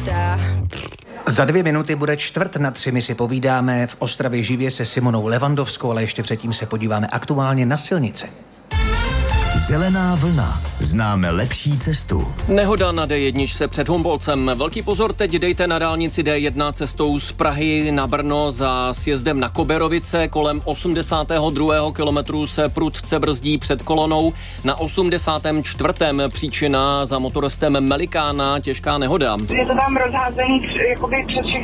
Za 2 minuty bude 2:45. My si povídáme v Ostravě živě se Simonou Levandovskou, ale ještě předtím se podíváme aktuálně na silnice. Zelená vlna. Známe lepší cestu. Nehoda na D1 před Humbolcem. Velký pozor teď dejte na dálnici D1 cestou z Prahy na Brno za sjezdem na Koberovice. Kolem 82. kilometru se prudce brzdí před kolonou. Na 84. příčina za motoristem Melikána těžká nehoda. Je to tam rozházený jakoby přes všechny